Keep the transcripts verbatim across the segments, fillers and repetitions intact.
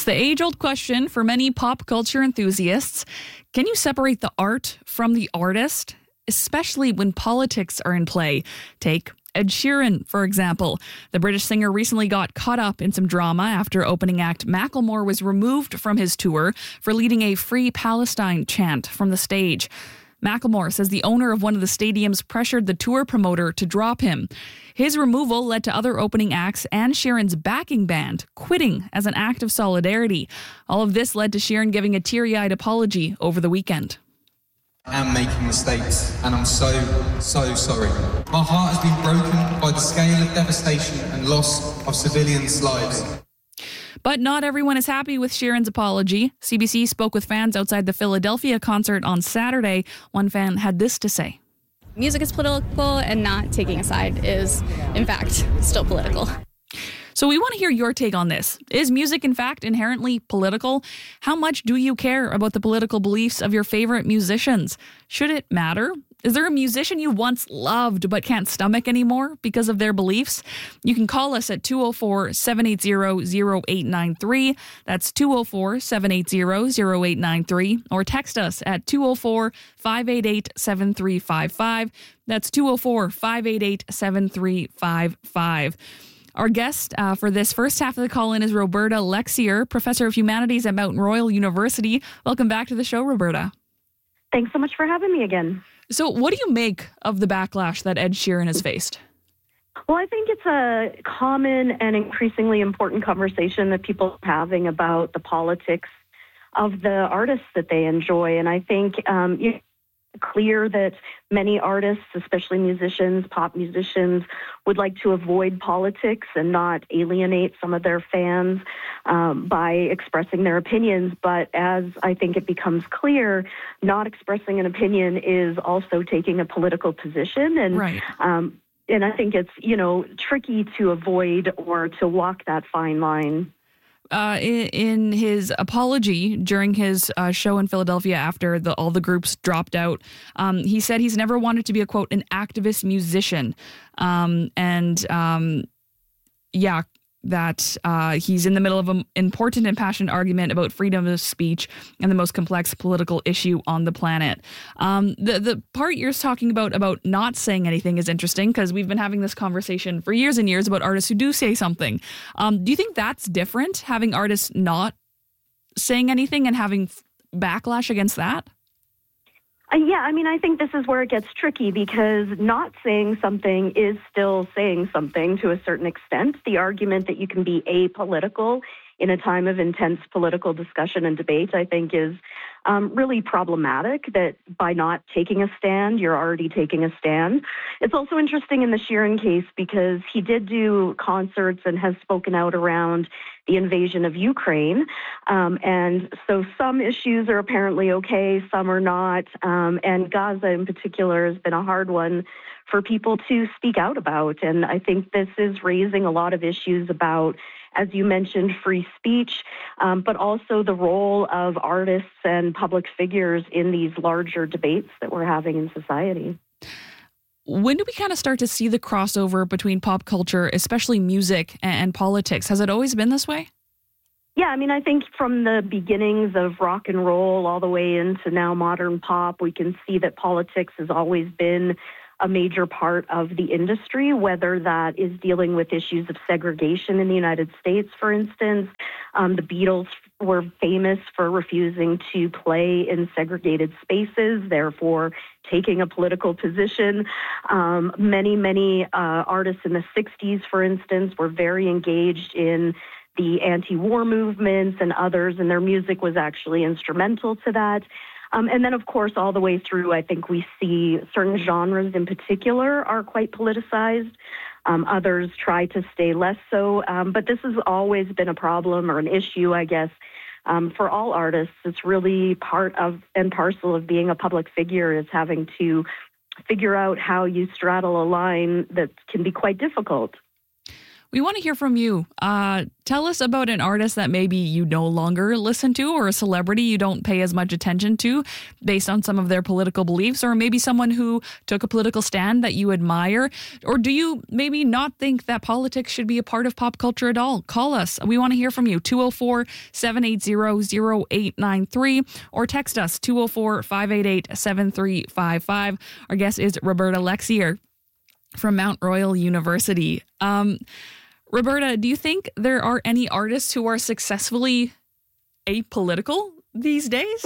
It's the age-old question for many pop culture enthusiasts. Can you separate the art from the artist, especially when politics are in play? Take Ed Sheeran, for example. The British singer recently got caught up in some drama after opening act Macklemore was removed from his tour for leading a Free Palestine chant from the stage. Macklemore says the owner of one of the stadiums pressured the tour promoter to drop him. His removal led to other opening acts and Sheeran's backing band quitting as an act of solidarity. All of this led to Sheeran giving a teary-eyed apology over the weekend. I am making mistakes, and I'm so, so sorry. My heart has been broken by the scale of devastation and loss of civilians' lives. But not everyone is happy with Sheeran's apology. C B C spoke with fans outside the Philadelphia concert on Saturday. One fan had this to say. Music is political, and not taking a side is, in fact, still political. So we want to hear your take on this. Is music, in fact, inherently political? How much do you care about the political beliefs of your favorite musicians? Should it matter? Is there a musician you once loved but can't stomach anymore because of their beliefs? You can call us at two oh four, seven eight zero, zero eight nine three. That's two oh four, seven eight zero, zero eight nine three. Or text us at two oh four, five eight eight, seven three five five. That's two oh four, five eight eight, seven three five five. Our guest uh, for this first half of the call-in is Roberta Lexier, Professor of Humanities at Mountain Royal University. Welcome back to the show, Roberta. Thanks so much for having me again. So what do you make of the backlash that Ed Sheeran has faced? Well, I think it's a common and increasingly important conversation that people are having about the politics of the artists that they enjoy. And I think um, it's clear that many artists, especially musicians, pop musicians, would like to avoid politics and not alienate some of their fans um, by expressing their opinions. But as I think it becomes clear, not expressing an opinion is also taking a political position. And right. um, and I think it's, you know, tricky to avoid or to walk that fine line. Uh, in, in his apology during his uh, show in Philadelphia after the, all the groups dropped out, um, he said he's never wanted to be a, quote, an activist musician. Um, and um, yeah, that uh, he's in the middle of an important and passionate argument about freedom of speech and the most complex political issue on the planet. Um, the, the part you're talking about, about not saying anything is interesting because we've been having this conversation for years and years about artists who do say something. Um, do you think that's different, having artists not saying anything and having backlash against that? Uh, yeah, I mean, I think this is where it gets tricky because not saying something is still saying something to a certain extent. The argument that you can be apolitical in a time of intense political discussion and debate, I think, is um, really problematic, that by not taking a stand, you're already taking a stand. It's also interesting in the Sheeran case because he did do concerts and has spoken out around the invasion of Ukraine. Um, and so some issues are apparently okay, some are not. Um, and Gaza in particular has been a hard one for people to speak out about. And I think this is raising a lot of issues about, as you mentioned, free speech, um, but also the role of artists and public figures in these larger debates that we're having in society. When do we kind of start to see the crossover between pop culture, especially music, and politics? Has it always been this way? Yeah, I mean, I think from the beginnings of rock and roll all the way into now modern pop, we can see that politics has always been a major part of the industry, whether that is dealing with issues of segregation in the United States, for instance. Um, the Beatles were famous for refusing to play in segregated spaces, therefore taking a political position. Um, many, many uh, artists in the sixties, for instance, were very engaged in the anti-war movements and others, and their music was actually instrumental to that. Um, and then, of course, all the way through, I think we see certain genres in particular are quite politicized. Um, others try to stay less so. Um, but this has always been a problem or an issue, I guess, um, for all artists. It's really part of and parcel of being a public figure is having to figure out how you straddle a line that can be quite difficult. We want to hear from you. Uh, tell us about an artist that maybe you no longer listen to, or a celebrity you don't pay as much attention to based on some of their political beliefs, or maybe someone who took a political stand that you admire. Or do you maybe not think that politics should be a part of pop culture at all? Call us. We want to hear from you. two oh four, seven eight zero, zero eight nine three or text us two oh four, five eight eight, seven three five five. Our guest is Roberta Lexier from Mount Royal University. Um, Roberta, do you think there are any artists who are successfully apolitical these days?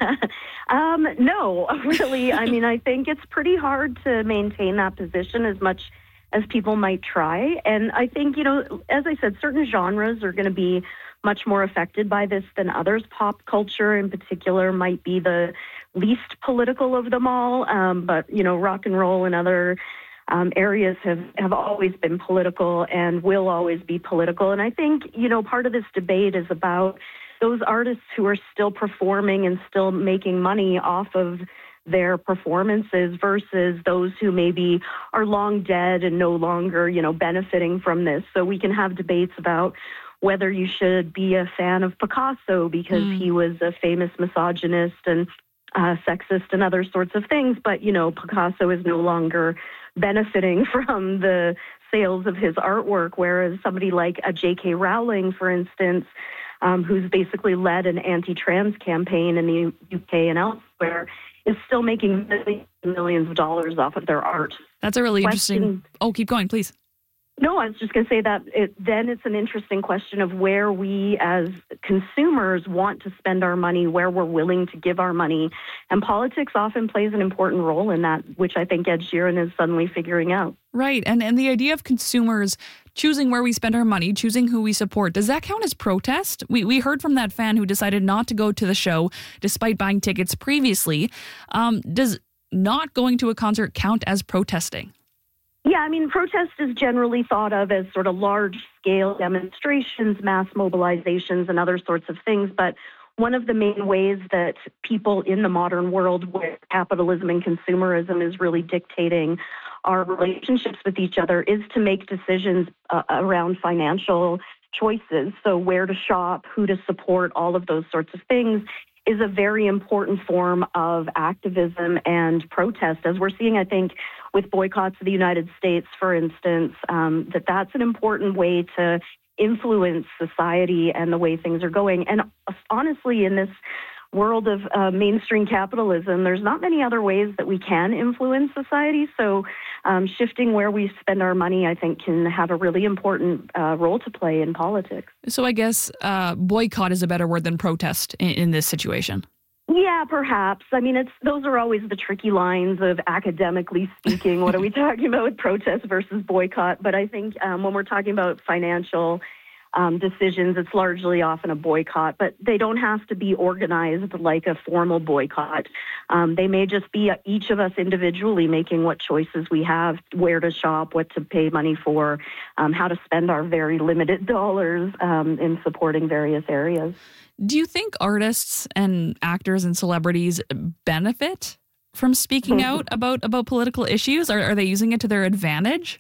um, no, really. I mean, I think it's pretty hard to maintain that position as much as people might try. And I think, you know, as I said, certain genres are going to be much more affected by this than others. Pop culture in particular might be the least political of them all. Um, but, you know, rock and roll and other Um, areas have, have always been political and will always be political. And I think, you know, part of this debate is about those artists who are still performing and still making money off of their performances versus those who maybe are long dead and no longer, you know, benefiting from this. So we can have debates about whether you should be a fan of Picasso because mm. he was a famous misogynist and uh, sexist and other sorts of things. But, you know, Picasso is no longer benefiting from the sales of his artwork, whereas somebody like a J K. Rowling, for instance, um, who's basically led an anti-trans campaign in the U K and elsewhere, is still making millions and millions of dollars off of their art. That's a really Question, interesting... Oh, keep going, please. No, I was just going to say that it, then it's an interesting question of where we as consumers want to spend our money, where we're willing to give our money. And politics often plays an important role in that, which I think Ed Sheeran is suddenly figuring out. Right. And, and the idea of consumers choosing where we spend our money, choosing who we support, does that count as protest? We we heard from that fan who decided not to go to the show despite buying tickets previously. Um, does not going to a concert count as protesting? Yeah, I mean, protest is generally thought of as sort of large-scale demonstrations, mass mobilizations, and other sorts of things. But one of the main ways that people in the modern world where capitalism and consumerism is really dictating our relationships with each other is to make decisions uh, around financial choices. So where to shop, who to support, all of those sorts of things is a very important form of activism and protest, as we're seeing, I think, with boycotts of the United States, for instance, um, that that's an important way to influence society and the way things are going. And honestly, in this world of uh, mainstream capitalism, there's not many other ways that we can influence society. So um, shifting where we spend our money, I think, can have a really important uh, role to play in politics. So I guess uh, boycott is a better word than protest in, in this situation. Yeah, perhaps. I mean, it's those are always the tricky lines of academically speaking. What are we talking about with protest versus boycott? But I think um, when we're talking about financial um, decisions, it's largely often a boycott. But they don't have to be organized like a formal boycott. Um, they may just be each of us individually making what choices we have, where to shop, what to pay money for, um, how to spend our very limited dollars um, in supporting various areas. Do you think artists and actors and celebrities benefit from speaking out about, about political issues? Or are they using it to their advantage?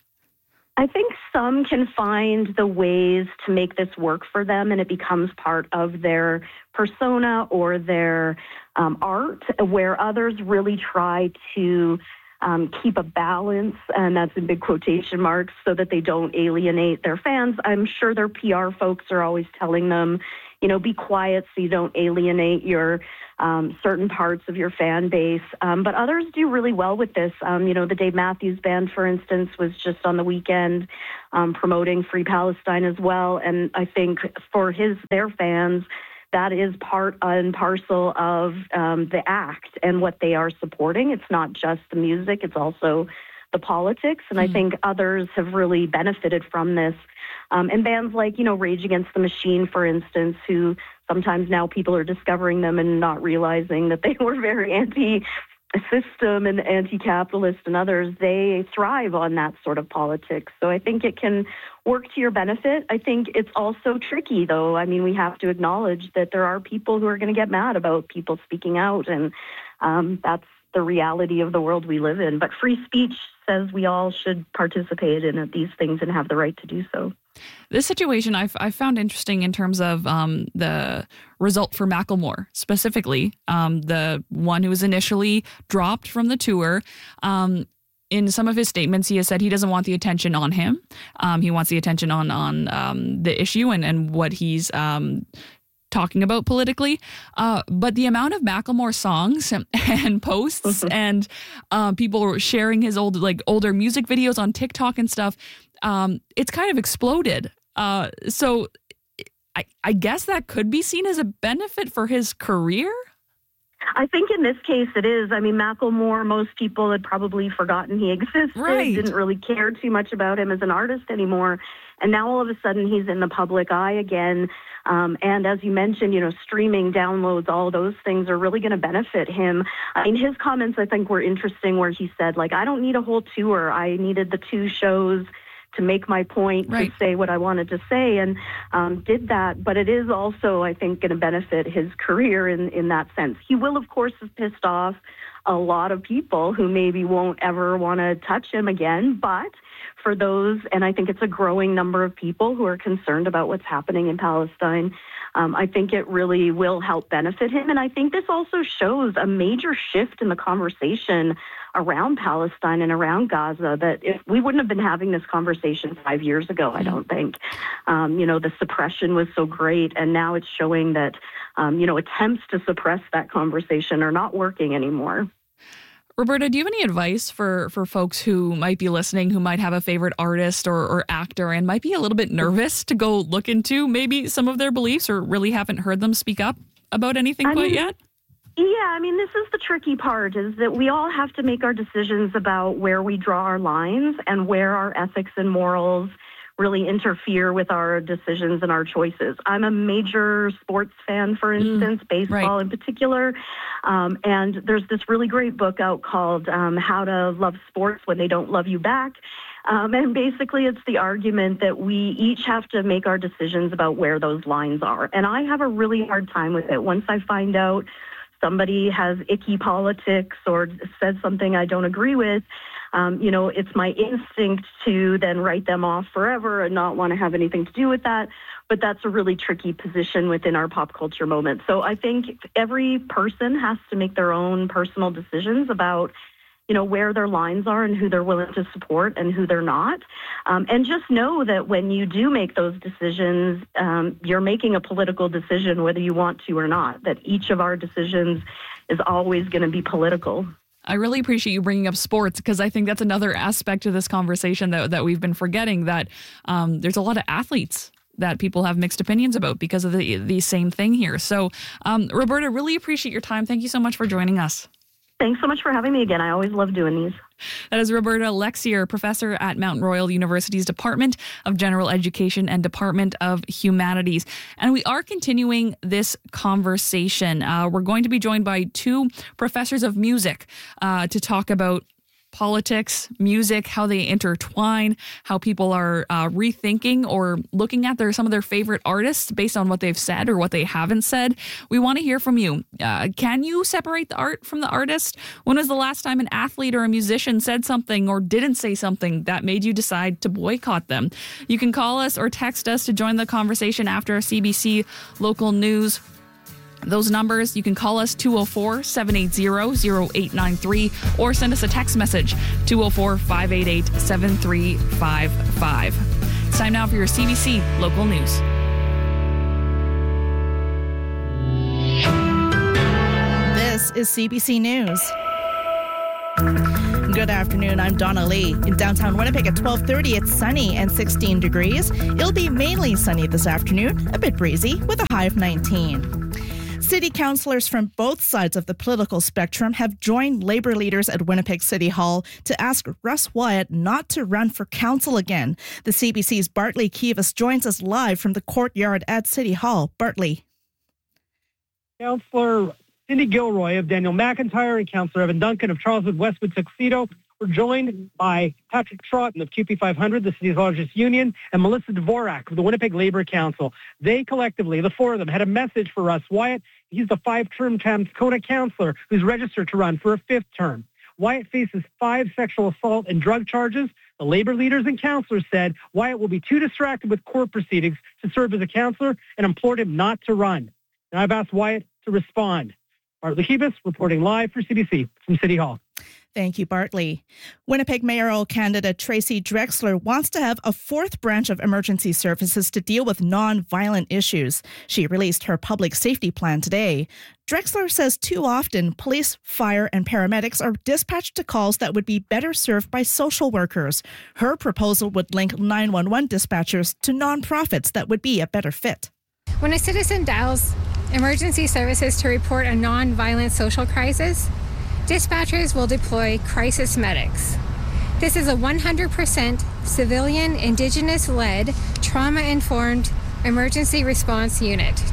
I think some can find the ways to make this work for them, and it becomes part of their persona or their um, art, where others really try to um, keep a balance, and that's in big quotation marks, so that they don't alienate their fans. I'm sure their P R folks are always telling them, you know, be quiet so you don't alienate your um, certain parts of your fan base. Um, but others do really well with this. Um, you know, the Dave Matthews Band, for instance, was just on the weekend um, promoting Free Palestine as well. And I think for his their fans, that is part and parcel of um, the act and what they are supporting. It's not just the music, it's also the politics. And mm. I think others have really benefited from this. Um, and bands like, you know, Rage Against the Machine, for instance, who sometimes now people are discovering them and not realizing that they were very anti-system and anti-capitalist, and others, they thrive on that sort of politics. So I think it can work to your benefit. I think it's also tricky, though. I mean, we have to acknowledge that there are people who are going to get mad about people speaking out, and um, that's the reality of the world we live in. But free speech says we all should participate in these things and have the right to do so. This situation I've, I've found interesting in terms of um, the result for Macklemore, specifically um, the one who was initially dropped from the tour. Um, in some of his statements, he has said he doesn't want the attention on him. Um, he wants the attention on on um, the issue and, and what he's um, talking about politically. Uh, but the amount of Macklemore songs and, and posts and uh, people sharing his old like older music videos on TikTok and stuff, um, it's kind of exploded. Uh, so I, I guess that could be seen as a benefit for his career. I think in this case it is. I mean, Macklemore, most people had probably forgotten he existed, right. Didn't really care too much about him as an artist anymore. And now all of a sudden he's in the public eye again. Um, and as you mentioned, you know, streaming, downloads, all those things are really going to benefit him. I mean, his comments, I think, were interesting where he said, like, I don't need a whole tour. I needed the two shows to make my point, right. to say what I wanted to say, and um, did that. But it is also, I think, going to benefit his career in, in that sense. He will, of course, have pissed off a lot of people who maybe won't ever want to touch him again. But for those, and I think it's a growing number of people who are concerned about what's happening in Palestine, um, I think it really will help benefit him. And I think this also shows a major shift in the conversation around Palestine and around Gaza, that if we wouldn't have been having this conversation five years ago, I don't think. Um, you know, the suppression was so great, and now it's showing that, um, you know, attempts to suppress that conversation are not working anymore. Roberta, do you have any advice for, for folks who might be listening, who might have a favorite artist or, or actor and might be a little bit nervous to go look into maybe some of their beliefs or really haven't heard them speak up about anything I quite mean, yet? Yeah, I mean, this is the tricky part, is that we all have to make our decisions about where we draw our lines and where our ethics and morals really interfere with our decisions and our choices. I'm a major sports fan, for instance, mm, baseball right. in particular. Um, and there's this really great book out called um, How to Love Sports When They Don't Love You Back. Um, and basically, it's the argument that we each have to make our decisions about where those lines are. And I have a really hard time with it. Once I find out somebody has icky politics or says something I don't agree with, um, you know, it's my instinct to then write them off forever and not want to have anything to do with that. But that's a really tricky position within our pop culture moment. So I think every person has to make their own personal decisions about, you know, where their lines are and who they're willing to support and who they're not. Um, and just know that when you do make those decisions, um, you're making a political decision whether you want to or not, that each of our decisions is always going to be political. I really appreciate you bringing up sports, because I think that's another aspect of this conversation that, that we've been forgetting, that um, there's a lot of athletes that people have mixed opinions about because of the, the same thing here. So, um, Roberta, really appreciate your time. Thank you so much for joining us. Thanks so much for having me again. I always love doing these. That is Roberta Lexier, professor at Mount Royal University's Department of General Education and Department of Humanities. And we are continuing this conversation. Uh, we're going to be joined by two professors of music uh, to talk about politics, music, how they intertwine, how people are uh, rethinking or looking at their some of their favorite artists based on what they've said or what they haven't said. We want to hear from you. Uh, can you separate the art from the artist? When was the last time an athlete or a musician said something or didn't say something that made you decide to boycott them? You can call us or text us to join the conversation after C B C Local News. Those numbers, you can call us two oh four, seven eight zero, zero eight nine three or send us a text message two oh four, five eight eight, seven three five five. It's time now for your C B C Local News. This is C B C News. Good afternoon, I'm Donna Lee. In downtown Winnipeg at twelve thirty, it's sunny and sixteen degrees. It'll be mainly sunny this afternoon, a bit breezy, with a high of nineteen. City councillors from both sides of the political spectrum have joined Labour leaders at Winnipeg City Hall to ask Russ Wyatt not to run for council again. The C B C's Bartley Kivas joins us live from the courtyard at City Hall. Bartley. Councillor Cindy Gilroy of Daniel McIntyre and Councillor Evan Duncan of Charleswood Westwood Tuxedo were joined by Patrick Troughton of Q P five hundred, the city's largest union, and Melissa Dvorak of the Winnipeg Labour Council. They collectively, the four of them, had a message for Russ Wyatt. He's the five-term Tamkona councillor who's registered to run for a fifth term. Wyatt faces five sexual assault and drug charges. The labor leaders and councillors said Wyatt will be too distracted with court proceedings to serve as a councillor and implored him not to run. And I've asked Wyatt to respond. Bartley Hebus reporting live for C B C from City Hall. Thank you, Bartley. Winnipeg mayoral candidate Tracy Drexler wants to have a fourth branch of emergency services to deal with non-violent issues. She released her public safety plan today. Drexler says too often police, fire, and paramedics are dispatched to calls that would be better served by social workers. Her proposal would link nine one one dispatchers to nonprofits that would be a better fit. When a citizen dials emergency services to report a non-violent social crisis, dispatchers will deploy crisis medics. This is a one hundred percent civilian, Indigenous-led, trauma-informed emergency response unit.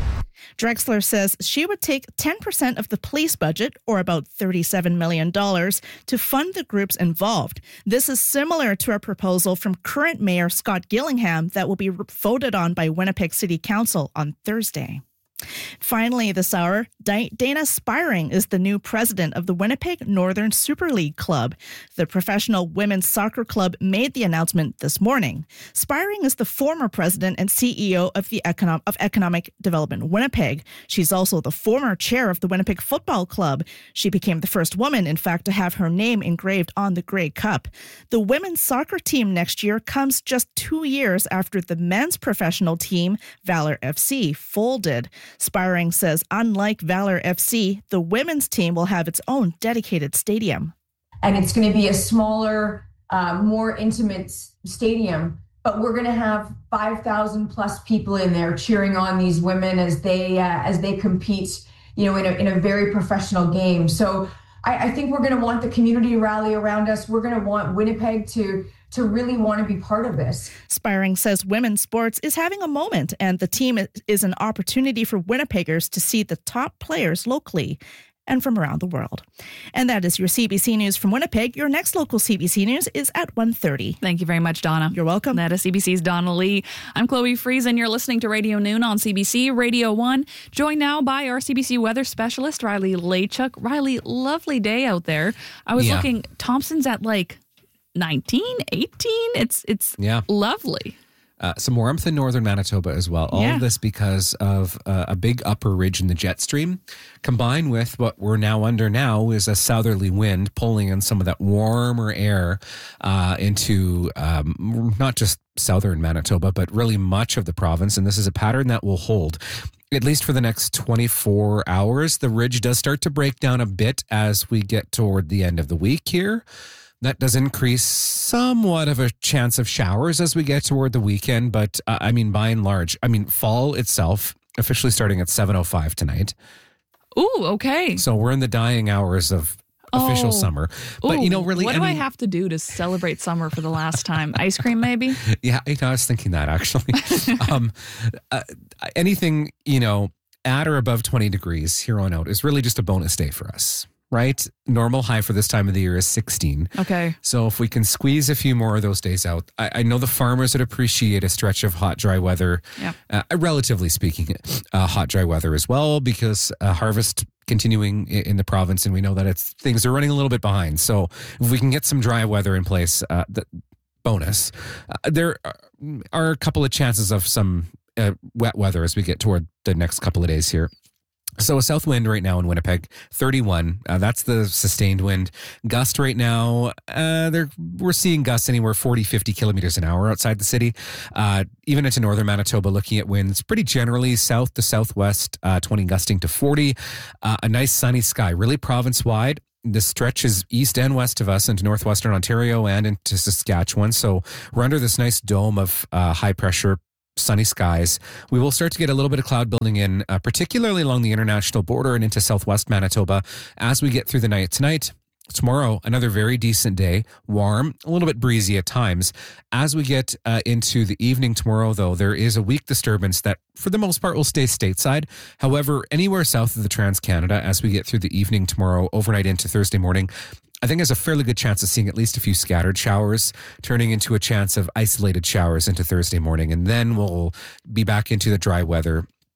Drexler says she would take ten percent of the police budget, or about thirty-seven million dollars, to fund the groups involved. This is similar to a proposal from current Mayor Scott Gillingham that will be voted on by Winnipeg City Council on Thursday. Finally this hour, Dana Spiring is the new president of the Winnipeg Northern Super League Club. The professional women's soccer club made the announcement this morning. Spiring is the former president and C E O of the Econo- of Economic Development Winnipeg. She's also the former chair of the Winnipeg Football Club. She became the first woman, in fact, to have her name engraved on the Grey Cup. The women's soccer team next year comes just two years after the men's professional team, Valor F C, folded. Spiring says, unlike Valor F C, the women's team will have its own dedicated stadium. And it's going to be a smaller, uh, more intimate stadium, but we're going to have five thousand plus people in there cheering on these women as they uh, as they compete, you know, in a, in a very professional game. So I, I think we're going to want the community to rally around us. We're going to want Winnipeg to to really want to be part of this. Spiring says women's sports is having a moment, and the team is an opportunity for Winnipeggers to see the top players locally and from around the world. And that is your C B C News from Winnipeg. Your next local C B C News is at one thirty. Thank you very much, Donna. You're welcome. That is C B C's Donna Lee. I'm Chloe Friesen. You're listening to Radio Noon on C B C Radio one. Joined now by our C B C weather specialist, Riley Lachuk. Riley, lovely day out there. I was Yeah. looking, Thompson's at like nineteen, eighteen. It's it's Yeah. lovely. Uh, some warmth in northern Manitoba as well. All Yeah. of this because of uh, a big upper ridge in the jet stream, combined with what we're now under now is a southerly wind pulling in some of that warmer air uh, into um, not just southern Manitoba, but really much of the province. And this is a pattern that will hold at least for the next twenty-four hours. The ridge does start to break down a bit as we get toward the end of the week here. That does increase somewhat of a chance of showers as we get toward the weekend. But uh, I mean, by and large, I mean, fall itself officially starting at seven oh five tonight. Ooh, okay. So we're in the dying hours of official Oh. summer. But, Ooh, you know, really, what I do I mean- have to do to celebrate summer for the last time? Ice cream, maybe? Yeah, you know, I was thinking that actually. um, uh, anything, you know, at or above twenty degrees here on out is really just a bonus day for us, right? Normal high for this time of the year is sixteen. Okay. So if we can squeeze a few more of those days out, I, I know the farmers would appreciate a stretch of hot, dry weather, Yeah. uh, relatively speaking, uh, hot, dry weather as well, because uh, harvest continuing i- in the province, and we know that it's things are running a little bit behind. So if we can get some dry weather in place, uh, the bonus. Uh, there are, are a couple of chances of some uh, wet weather as we get toward the next couple of days here. So a south wind right now in Winnipeg, thirty-one. Uh, that's the sustained wind. Gust right now, uh, they're, we're seeing gusts anywhere forty, fifty kilometers an hour outside the city. Uh, even into northern Manitoba, looking at winds pretty generally south to southwest, uh, twenty gusting to forty. Uh, a nice sunny sky, really province-wide. This stretch is east and west of us into northwestern Ontario and into Saskatchewan. So we're under this nice dome of uh, high pressure, sunny skies. We will start to get a little bit of cloud building in, uh, particularly along the international border and into southwest Manitoba as we get through the night tonight. Tomorrow, another very decent day, warm, a little bit breezy at times. As we get uh, into the evening tomorrow, though, there is a weak disturbance that, for the most part, will stay stateside. However, anywhere south of the Trans-Canada, as we get through the evening tomorrow, overnight into Thursday morning, I think there's a fairly good chance of seeing at least a few scattered showers, turning into a chance of isolated showers into Thursday morning. And then we'll be back into the dry weather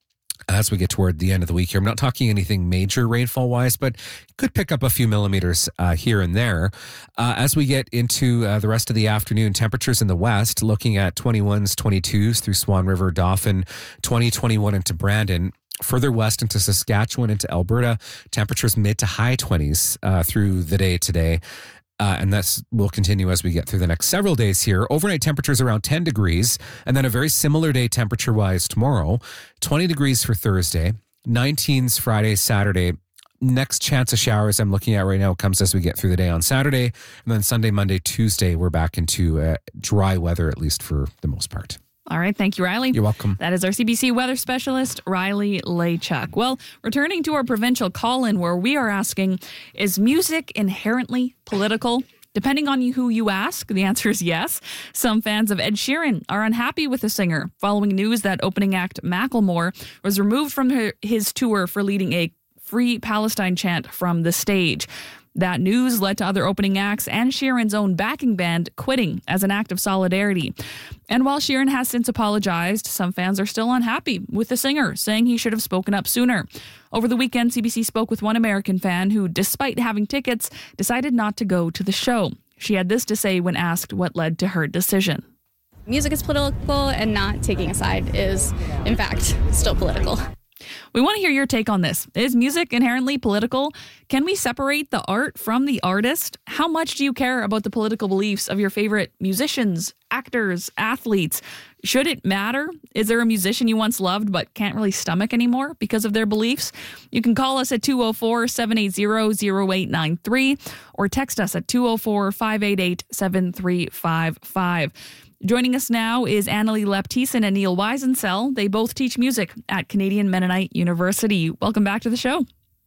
as we get toward the end of the week here. I'm not talking anything major rainfall wise, but could pick up a few millimeters uh, here and there. Uh, as we get into uh, the rest of the afternoon, temperatures in the west, looking at twenty-ones, twenty-twos through Swan River, Dauphin, twenty, twenty-one into Brandon. Further west into Saskatchewan, into Alberta, temperatures mid to high twenties uh, through the day today. Uh, and that will continue as we get through the next several days here. Overnight temperatures around ten degrees, and then a very similar day temperature-wise tomorrow. twenty degrees for Thursday, nineteens Friday, Saturday. Next chance of showers I'm looking at right now comes as we get through the day on Saturday. And then Sunday, Monday, Tuesday, we're back into uh, dry weather, at least for the most part. All right. Thank you, Riley. You're welcome. That is our C B C weather specialist, Riley Laychuk. Well, returning to our provincial call-in where we are asking, is music inherently political? Depending on who you ask, the answer is yes. Some fans of Ed Sheeran are unhappy with the singer following news that opening act Macklemore was removed from her, his tour for leading a Free Palestine chant from the stage. That news led to other opening acts and Sheeran's own backing band quitting as an act of solidarity. And while Sheeran has since apologized, some fans are still unhappy with the singer, saying he should have spoken up sooner. Over the weekend, C B C spoke with one American fan who, despite having tickets, decided not to go to the show. She had this to say when asked what led to her decision. Music is political, and not taking a side is, in fact, still political. We want to hear your take on this. Is music inherently political? Can we separate the art from the artist? How much do you care about the political beliefs of your favorite musicians, actors, athletes? Should it matter? Is there a musician you once loved but can't really stomach anymore because of their beliefs? You can call us at two oh four, seven eight zero, zero eight nine three or text us at two oh four, five eight eight, seven three five five. Joining us now is Annalie Leptison and Neil Weisensell. They both teach music at Canadian Mennonite University. Welcome back to the show.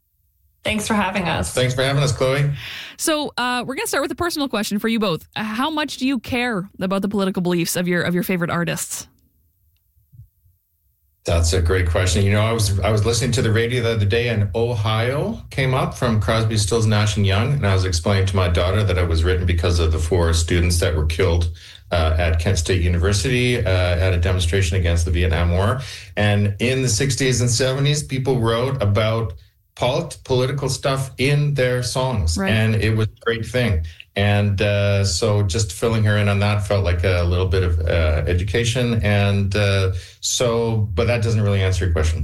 Thanks for having us. Thanks for having us, Chloe. So uh, we're going to start with a personal question for you both. How much do you care about the political beliefs of your of your favorite artists? That's a great question. You know, I was I was listening to the radio the other day, and Ohio came up from Crosby, Stills, Nash and Young, and I was explaining to my daughter that it was written because of the four students that were killed uh, at Kent State University uh, at a demonstration against the Vietnam War. And in the sixties and seventies, people wrote about polit- political stuff in their songs, right. And it was a great thing. And uh, so just filling her in on that felt like a little bit of uh, education. And uh, so, but that doesn't really answer your question.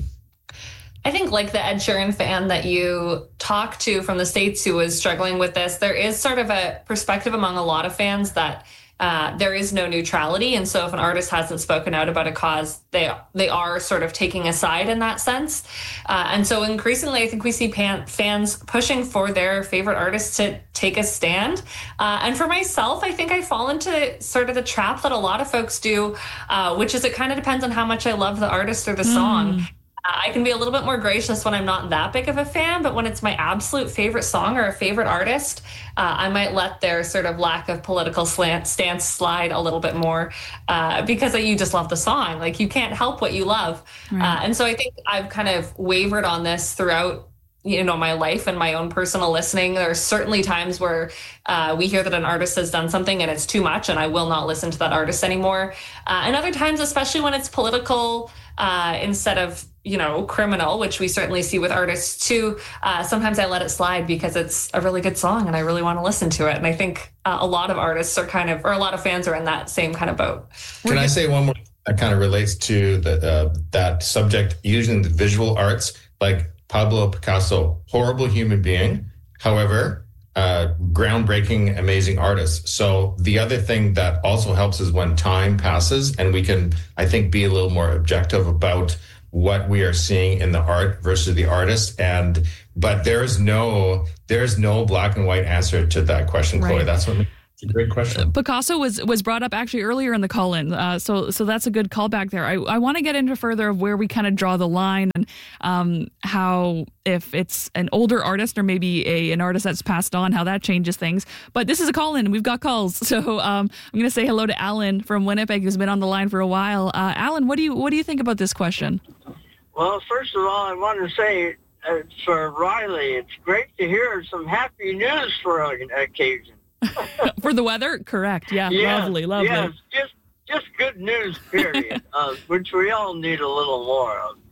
I think like the Ed Sheeran fan that you talked to from the States who was struggling with this, there is sort of a perspective among a lot of fans that Uh, there is no neutrality. And so if an artist hasn't spoken out about a cause, they they are sort of taking a side in that sense. Uh, and so increasingly, I think we see pan- fans pushing for their favorite artists to take a stand. Uh, and for myself, I think I fall into sort of the trap that a lot of folks do, uh, which is it kind of depends on how much I love the artist or the song. Mm. I can be a little bit more gracious when I'm not that big of a fan, but when it's my absolute favorite song or a favorite artist, uh, I might let their sort of lack of political slant stance slide a little bit more uh, because you just love the song. Like you can't help what you love. Right. Uh, and so I think I've kind of wavered on this throughout you know, my life and my own personal listening. There are certainly times where uh, we hear that an artist has done something and it's too much and I will not listen to that artist anymore. Uh, and other times, especially when it's political uh, instead of, you know, criminal, which we certainly see with artists too, uh, sometimes I let it slide because it's a really good song and I really want to listen to it. And I think uh, a lot of artists are kind of, or a lot of fans are in that same kind of boat. Can I say one more that kind of relates to the, uh, that subject, using the visual arts, like Pablo Picasso, horrible human being, however, uh, groundbreaking, amazing artist. So the other thing that also helps is when time passes and we can, I think, be a little more objective about what we are seeing in the art versus the artist. And, but there's no, there's no black and white answer to that question, Chloe. Right. That's what It's a great question. Picasso was was brought up actually earlier in the call-in, uh, so so that's a good callback there. I, I want to get into further of where we kind of draw the line and um, how if it's an older artist or maybe a an artist that's passed on, how that changes things. But this is a call-in, and we've got calls. So um, I'm going to say hello to Alan from Winnipeg, who's been on the line for a while. Uh, Alan, what do you what do you think about this question? Well, first of all, I want to say uh, for Riley, it's great to hear some happy news for an occasion. For the weather? Correct. Yeah. Yes, lovely. Lovely. Yes. Just, just good news, period, uh, which we all need a little more of.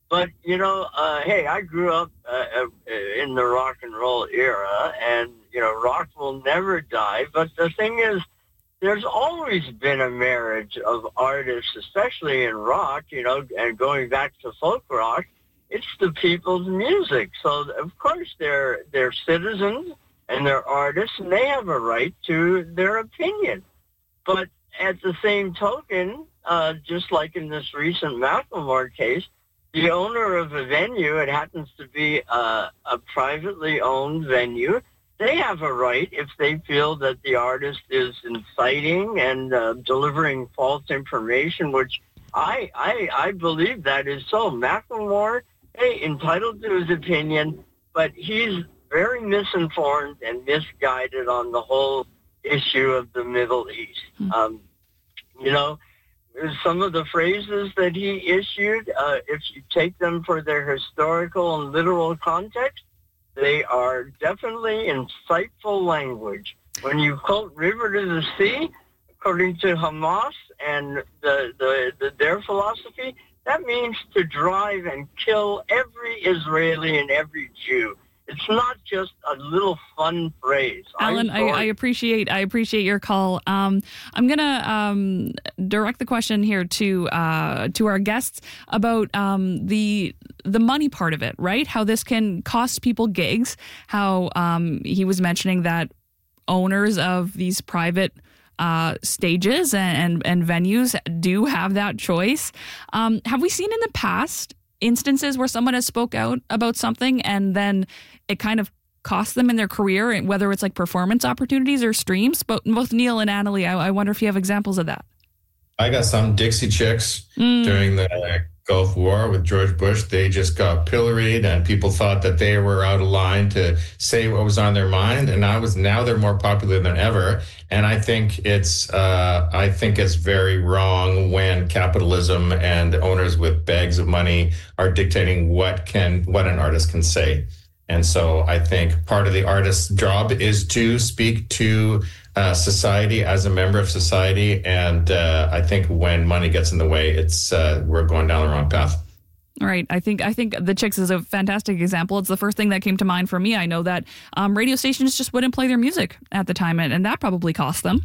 But, you know, uh, hey, I grew up uh, in the rock and roll era, and, you know, rock will never die. But the thing is, there's always been a marriage of artists, especially in rock, you know, and going back to folk rock, it's the people's music. So, of course, they're, they're citizens and they're artists, and they have a right to their opinion. But at the same token, uh, just like in this recent Macklemore case, the owner of a venue, it happens to be a, a privately owned venue, they have a right, if they feel that the artist is inciting and uh, delivering false information, which I, I I believe that is so. Macklemore, hey, entitled to his opinion, but he's very misinformed and misguided on the whole issue of the Middle East. Mm-hmm. Um, you know, some of the phrases that he issued, uh, if you take them for their historical and literal context, they are definitely insightful language. When you quote river to the sea, according to Hamas and the, the, the their philosophy, that means to drive and kill every Israeli and every Jew. It's not just a little fun phrase. Alan, I, I appreciate I appreciate your call. Um, I'm gonna um, direct the question here to uh, to our guests about um, the the money part of it, right? How this can cost people gigs. How um, he was mentioning that owners of these private uh, stages and, and and venues do have that choice. Um, have we seen in the past instances where someone has spoke out about something and then it kind of cost them in their career, whether it's like performance opportunities or streams? But both Neil and Annalie, I, I wonder if you have examples of that. I got some Dixie Chicks mm. during the Gulf War with George Bush. They just got pilloried and people thought that they were out of line to say what was on their mind. And I was now they're more popular than ever. And I think it's uh, I think it's very wrong when capitalism and owners with bags of money are dictating what can what an artist can say. And so I think part of the artist's job is to speak to uh, society as a member of society. And uh, I think when money gets in the way, it's uh, we're going down the wrong path. All right. I think I think the Chicks is a fantastic example. It's the first thing that came to mind for me. I know that um, radio stations just wouldn't play their music at the time, and, and that probably cost them.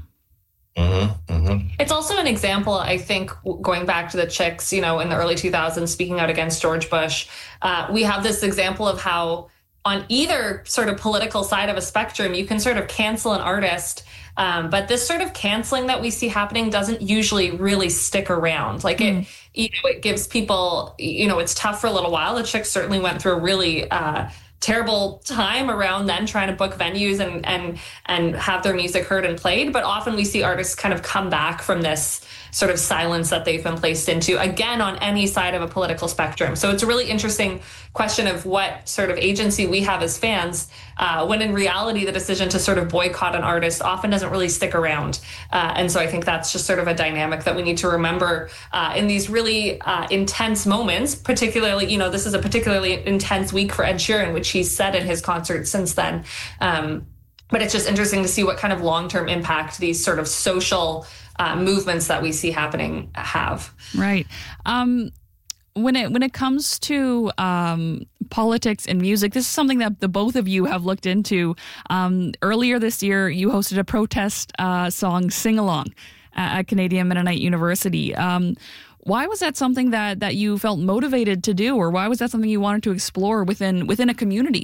Mm-hmm, mm-hmm. It's also an example, I think, going back to the Chicks, you know, in the early two thousands, speaking out against George Bush. Uh, we have this example of how on either sort of political side of a spectrum, you can sort of cancel an artist. Um, but this sort of canceling that we see happening doesn't usually really stick around. Like mm. it, you know, it gives people, you know, it's tough for a little while. The Chicks certainly went through a really uh, terrible time around then trying to book venues and, and, and have their music heard and played. But often we see artists kind of come back from this sort of silence that they've been placed into, again, on any side of a political spectrum. So it's a really interesting question of what sort of agency we have as fans, uh, when in reality, the decision to sort of boycott an artist often doesn't really stick around. Uh, and so I think that's just sort of a dynamic that we need to remember uh, in these really uh, intense moments, particularly, you know, this is a particularly intense week for Ed Sheeran, which he's said in his concerts since then. Um, but it's just interesting to see what kind of long-term impact these sort of social Uh, movements that we see happening have. Right. Um, when it when it comes to um, politics and music, this is something that the both of you have looked into. Um, earlier this year, you hosted a protest uh, song sing-along at Canadian Mennonite University. Um, why was that something that that you felt motivated to do, or why was that something you wanted to explore within within a community?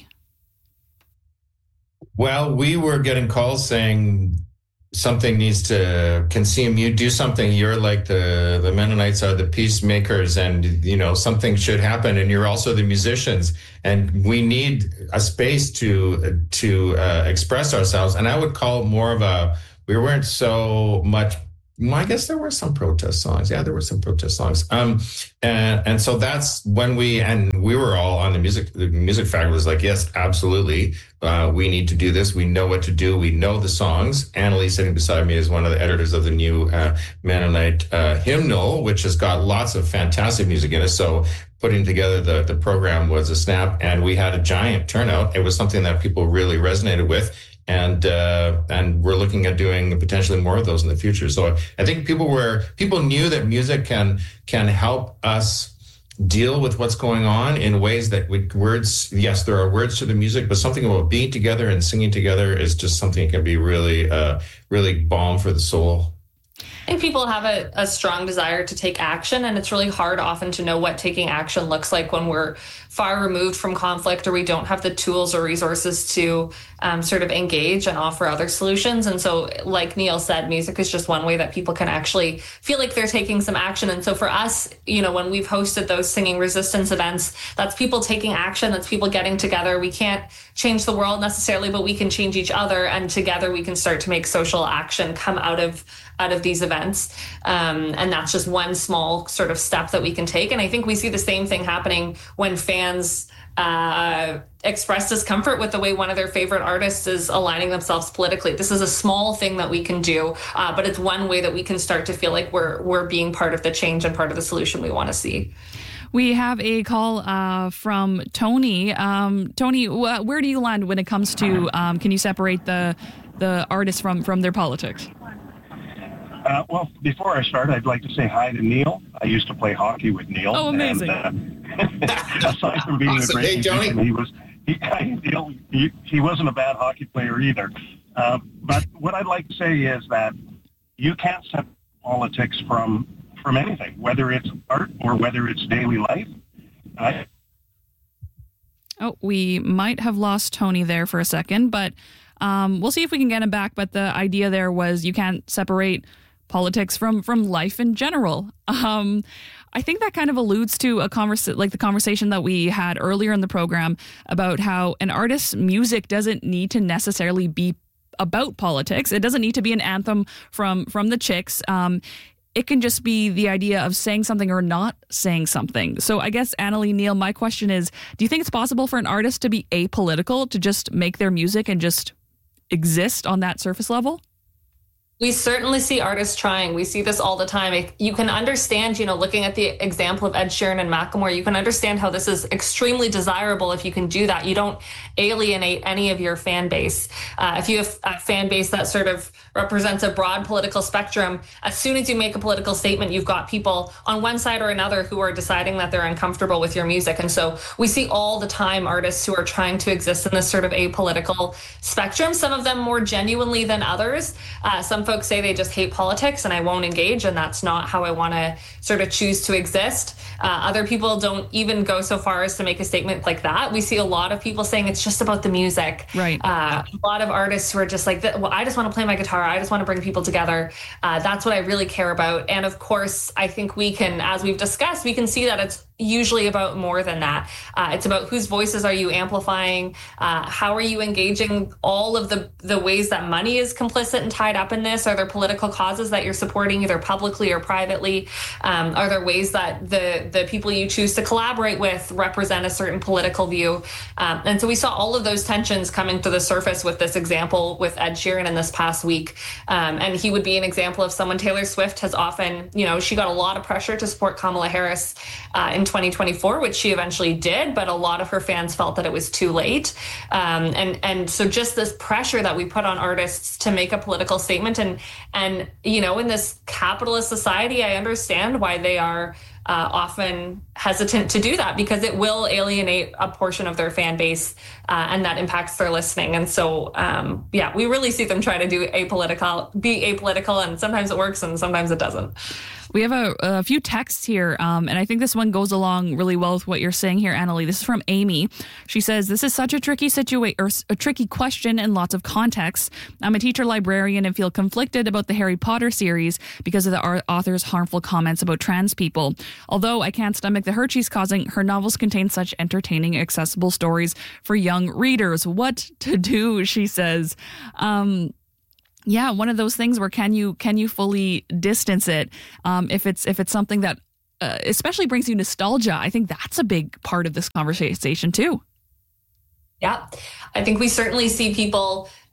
Well, we were getting calls saying something needs to, can C M U do something? You're like the, the Mennonites are the peacemakers and, you know, something should happen. And you're also the musicians. And we need a space to, to uh, express ourselves. And I would call it more of a, we weren't so much, well, I guess there were some protest songs. Yeah, there were some protest songs. Um, and, and so that's when we, and we were all on the music, the music faculty was like, yes, absolutely. Uh, we need to do this. We know what to do. We know the songs. Annalie sitting beside me is one of the editors of the new uh, Mennonite uh, hymnal, which has got lots of fantastic music in it. So putting together the, the program was a snap, and we had a giant turnout. It was something that people really resonated with. And uh, and we're looking at doing potentially more of those in the future. So I think people were people knew that music can can help us deal with what's going on in ways that we, words, yes, there are words to the music, but something about being together and singing together is just something that can be really, uh, really balm for the soul. I think people have a, a strong desire to take action, and it's really hard often to know what taking action looks like when we're far removed from conflict or we don't have the tools or resources to um, sort of engage and offer other solutions. And so, like Neil said, music is just one way that people can actually feel like they're taking some action. And so for us, you know, when we've hosted those singing resistance events, that's people taking action, that's people getting together. We can't change the world necessarily, but we can change each other, and together we can start to make social action come out of out of these events. Um, and that's just one small sort of step that we can take. And I think we see the same thing happening when fans uh, express discomfort with the way one of their favorite artists is aligning themselves politically. This is a small thing that we can do, uh, but it's one way that we can start to feel like we're we're being part of the change and part of the solution we want to see. We have a call uh, from Tony. Um, Tony, wh- where do you land when it comes to, um, can you separate the the artists from, from their politics? Uh, well, before I start, I'd like to say hi to Neil. I used to play hockey with Neil. Oh, amazing. And, uh, aside from being awesome. a great Hey, Johnny. musician, he was he, he, he wasn't a bad hockey player either. Uh, but what I'd like to say is that you can't separate politics from from anything, whether it's art or whether it's daily life. Uh, oh, we might have lost Tony there for a second, but um, we'll see if we can get him back. But the idea there was you can't separate politics from from life in general. Um, I think that kind of alludes to a convers like the conversation that we had earlier in the program about how an artist's music doesn't need to necessarily be about politics. It doesn't need to be an anthem from from the Chicks. Um, it can just be the idea of saying something or not saying something. So I guess, Annalee, Neil, my question is, do you think it's possible for an artist to be apolitical, to just make their music and just exist on that surface level? We certainly see artists trying. We see this all the time. You can understand, you know, looking at the example of Ed Sheeran and Macklemore, you can understand how this is extremely desirable if you can do that. You don't alienate any of your fan base. Uh, if you have a fan base that sort of represents a broad political spectrum, as soon as you make a political statement, you've got people on one side or another who are deciding that they're uncomfortable with your music. And so we see all the time artists who are trying to exist in this sort of apolitical spectrum, some of them more genuinely than others. Uh, some folks say they just hate politics and I won't engage, and that's not how I want to sort of choose to exist. Uh, other people don't even go so far as to make a statement like that. We see a lot of people saying it's just about the music. Right. Uh, a lot of artists who are just like, well, I just want to play my guitar. I just want to bring people together. Uh, that's what I really care about. And of course, I think we can, as we've discussed, we can see that it's usually about more than that. Uh, it's about whose voices are you amplifying? Uh, how are you engaging all of the, the ways that money is complicit and tied up in this? Are there political causes that you're supporting either publicly or privately? Um, are there ways that the, the people you choose to collaborate with represent a certain political view? Um, and so we saw all of those tensions coming to the surface with this example with Ed Sheeran in this past week. Um, and he would be an example of someone. Taylor Swift has often, you know, she got a lot of pressure to support Kamala Harris uh, in twenty twenty-four, which she eventually did, but a lot of her fans felt that it was too late. Um, and and so just this pressure that we put on artists to make a political statement, and and you know, in this capitalist society, I understand why they are uh, often hesitant to do that, because it will alienate a portion of their fan base, uh, and that impacts their listening. And so, um, yeah, we really see them try to do apolitical, be apolitical, and sometimes it works and sometimes it doesn't. We have a, a few texts here, um, and I think this one goes along really well with what you're saying here, Annalee. This is from Amy. She says, this is such a tricky situation, or a tricky question in lots of contexts. I'm a teacher librarian and feel conflicted about the Harry Potter series because of the author's harmful comments about trans people. Although I can't stomach the hurt she's causing, her novels contain such entertaining, accessible stories for young readers. What to do, she says. Um... Yeah, one of those things where can you can you fully distance it um, if it's if it's something that uh, especially brings you nostalgia. I think that's a big part of this conversation too. Yeah, I think we certainly see people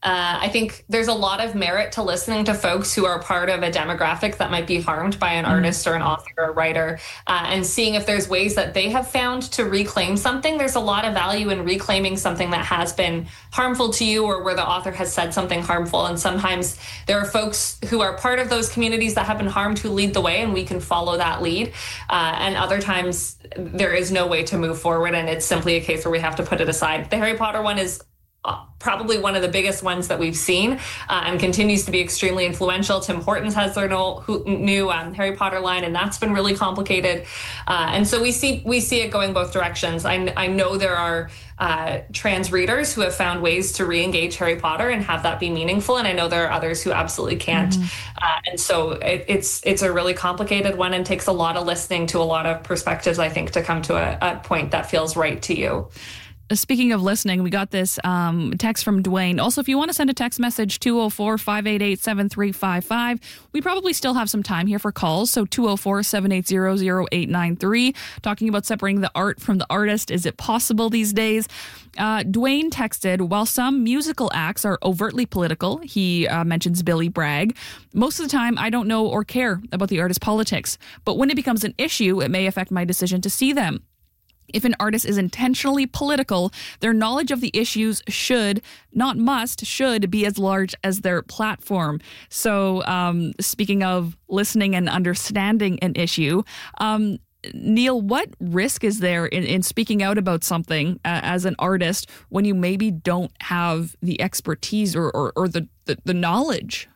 Uh, I think there's a lot of merit to listening to folks who are part of a demographic that might be harmed by an mm-hmm. artist or an author or a writer, uh, and seeing if there's ways that they have found to reclaim something. There's a lot of value in reclaiming something that has been harmful to you, or where the author has said something harmful. And sometimes there are folks who are part of those communities that have been harmed who lead the way, and we can follow that lead. Uh, and other times there is no way to move forward, and it's simply a case where we have to put it aside. The Harry Potter one is probably one of the biggest ones that we've seen, uh, and continues to be extremely influential. Tim Hortons has their no, who, new um, Harry Potter line, and that's been really complicated. Uh, and so we see we see it going both directions. I, I know there are uh, trans readers who have found ways to re-engage Harry Potter and have that be meaningful, and I know there are others who absolutely can't. Mm-hmm. Uh, and so it, it's it's a really complicated one, and takes a lot of listening to a lot of perspectives, I think, to come to a, a point that feels right to you. Speaking of listening, we got this um, text from Dwayne. Also, if you want to send a text message, two oh four, five eight eight, seven three five five. We probably still have some time here for calls. So two oh four, seven eight zero, zero eight nine three. Talking about separating the art from the artist. Is it possible these days? Uh, Dwayne texted, while some musical acts are overtly political, he uh, mentions Billy Bragg, most of the time I don't know or care about the artist's politics. But when it becomes an issue, it may affect my decision to see them. If an artist is intentionally political, their knowledge of the issues should, not must, should be as large as their platform. So um, speaking of listening and understanding an issue, um, Neil, what risk is there in, in speaking out about something uh, as an artist when you maybe don't have the expertise or, or, or the, the, the knowledge?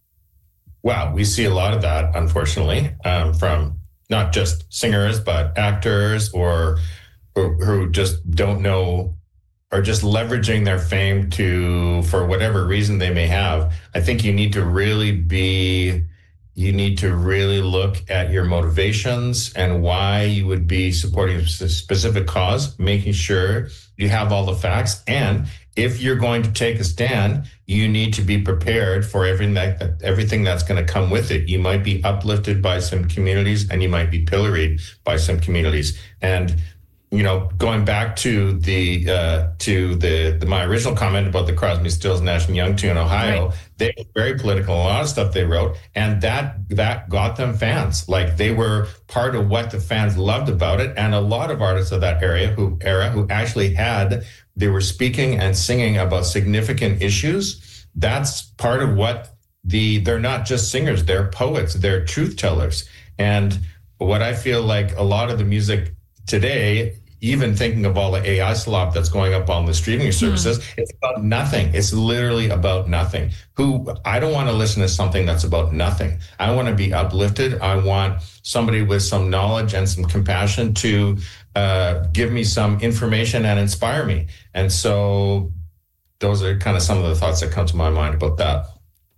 Well, we see a lot of that, unfortunately, um, from not just singers, but actors or who, who just don't know, or just leveraging their fame to, for whatever reason they may have. I think you need to really be, you need to really look at your motivations and why you would be supporting a specific cause, making sure you have all the facts. And if you're going to take a stand, you need to be prepared for everything that, everything that's going to come with it. You might be uplifted by some communities, and you might be pilloried by some communities. And, you know, going back to the uh, to the, the my original comment about the Crosby, Stills, Nash and Young tune, Ohio, right. They were very political. A lot of stuff they wrote, and that that got them fans. Like, they were part of what the fans loved about it. And a lot of artists of that area who era who actually had. They were speaking and singing about significant issues. That's part of what the, they're not just singers, they're poets, they're truth tellers. And what I feel like a lot of the music today, even thinking of all the A I slop that's going up on the streaming services, mm. it's about nothing. It's literally about nothing. Who, I don't want to listen to something that's about nothing. I want to be uplifted. I want somebody with some knowledge and some compassion to Uh, give me some information and inspire me. And so those are kind of some of the thoughts that come to my mind about that.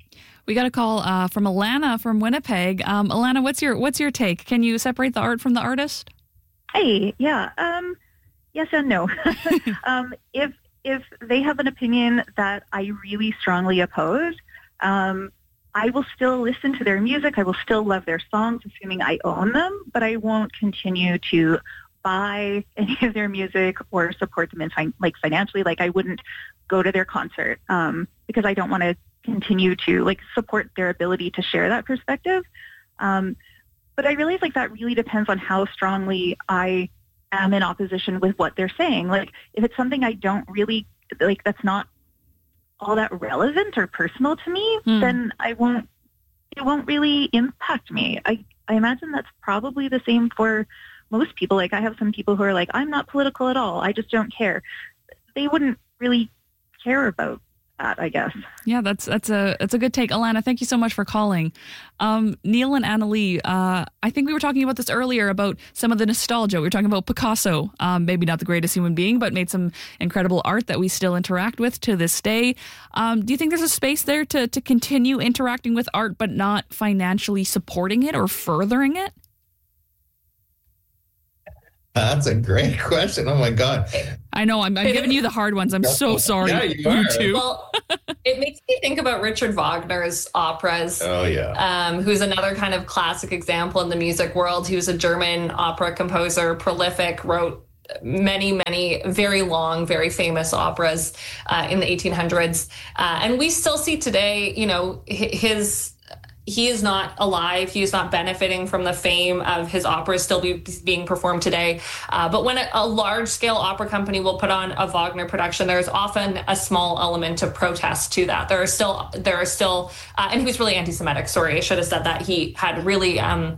We got a call uh, from Alana from Winnipeg. Um, Alana, what's your what's your take? Can you separate the art from the artist? Hey, yeah. Um, yes and no. um, if if they have an opinion that I really strongly oppose, um, I will still listen to their music. I will still love their songs, assuming I own them, but I won't continue to buy any of their music or support them in fin- like financially. Like, I wouldn't go to their concert um, because I don't want to continue to like support their ability to share that perspective. Um, but I realize like that really depends on how strongly I am in opposition with what they're saying. Like, if it's something I don't really like, that's not all that relevant or personal to me, hmm. then I won't, it won't really impact me. I, I imagine that's probably the same for most people. Like, I have some people who are like, I'm not political at all, I just don't care. They wouldn't really care about that, I guess. Yeah, that's that's a that's a good take. Alana, thank you so much for calling. Um, Neil and Annalie, uh, I think we were talking about this earlier about some of the nostalgia. We were talking about Picasso, um, maybe not the greatest human being, but made some incredible art that we still interact with to this day. Um, do you think there's a space there to to continue interacting with art, but not financially supporting it or furthering it? That's a great question. Oh my God. I know, I'm, I'm giving you the hard ones. I'm so sorry. Yeah, you are. too. Well, it makes me think about Richard Wagner's operas. Oh yeah. Um, who's another kind of classic example in the music world. He was a German opera composer, prolific, wrote many, many very long, very famous operas uh, in the eighteen hundreds. Uh, and we still see today, you know, his... He is not alive. He is not benefiting from the fame of his operas still be, being performed today. Uh, but when a, a large-scale opera company will put on a Wagner production, there's often a small element of protest to that. There are still, there are still, uh, and he was really anti-Semitic. Sorry, I should have said that. He had really um,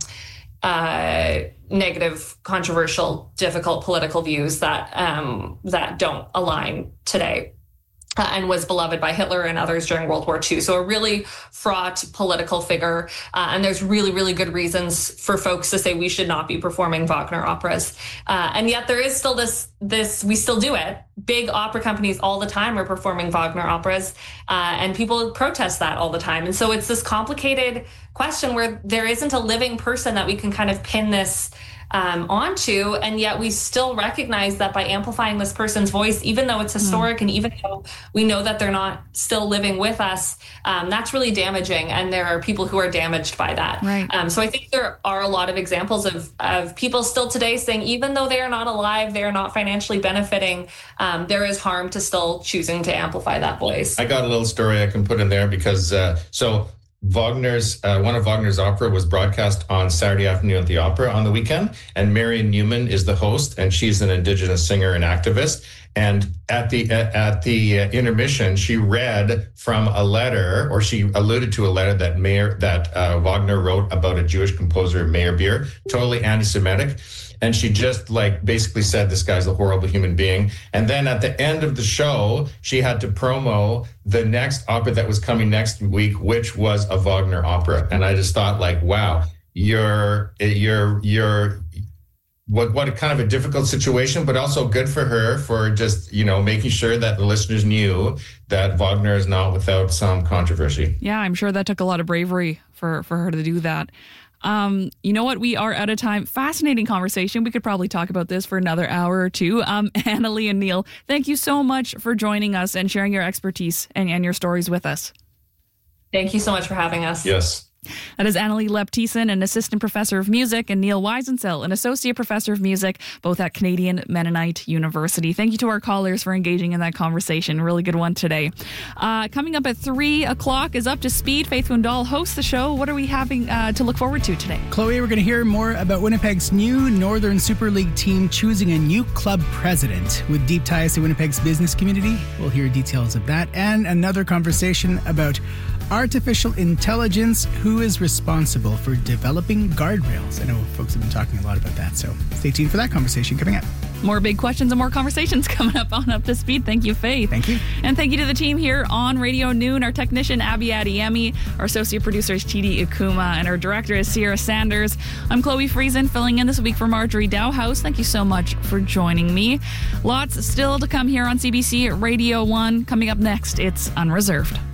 uh, negative, controversial, difficult political views that um, that don't align today. Uh, and was beloved by Hitler and others during World War Two. So a really fraught political figure. Uh, and there's really, really good reasons for folks to say we should not be performing Wagner operas. Uh, and yet there is still this, this, we still do it. Big opera companies all the time are performing Wagner operas, uh, and people protest that all the time. And so it's this complicated question where there isn't a living person that we can kind of pin this Um, onto, and yet we still recognize that by amplifying this person's voice, even though it's historic, mm. and even though we know that they're not still living with us, um, that's really damaging, and there are people who are damaged by that. Right. Um, so I think there are a lot of examples of, of people still today saying, even though they are not alive, they are not financially benefiting, um, there is harm to still choosing to amplify that voice. I got a little story I can put in there because, uh, so Wagner's uh, one of Wagner's opera was broadcast on Saturday afternoon at the opera on the weekend, and Marion Newman is the host, and she's an Indigenous singer and activist. And at the at, at the uh, intermission, she read from a letter, or she alluded to a letter that Mayer that uh, Wagner wrote about a Jewish composer, Meyerbeer, totally anti-Semitic. And she just like basically said, this guy's a horrible human being. And then at the end of the show, she had to promo the next opera that was coming next week, which was a Wagner opera. And I just thought like, wow, you're, you're, you're, what, what a kind of a difficult situation, but also good for her for just, you know, making sure that the listeners knew that Wagner is not without some controversy. Yeah, I'm sure that took a lot of bravery for, for her to do that. Um, you know what? We are out of time. Fascinating conversation. We could probably talk about this for another hour or two. Um, Annalie and Neil, thank you so much for joining us and sharing your expertise and, and your stories with us. Thank you so much for having us. Yes. That is Annalie Lepp-Thiessen, an assistant professor of music, and Neil Weisensell, an associate professor of music, both at Canadian Mennonite University. Thank you to our callers for engaging in that conversation. Really good one today. Uh, coming up at three o'clock is Up to Speed. Faith Wendell hosts the show. What are we having uh, to look forward to today? Chloe, we're going to hear more about Winnipeg's new Northern Super League team choosing a new club president. With deep ties to Winnipeg's business community, we'll hear details of that and another conversation about artificial intelligence, who is responsible for developing guardrails. I know folks have been talking a lot about that, so stay tuned for that conversation coming up. More big questions and more conversations coming up on Up to Speed. Thank you, Faith. Thank you. And thank you to the team here on Radio Noon, our technician, Abby Adiemi, our associate producer is Chidi Ikuma, and our director is Sierra Sanders. I'm Chloe Friesen, filling in this week for Marjorie Dowhouse. Thank you so much for joining me. Lots still to come here on C B C Radio one. Coming up next, it's Unreserved.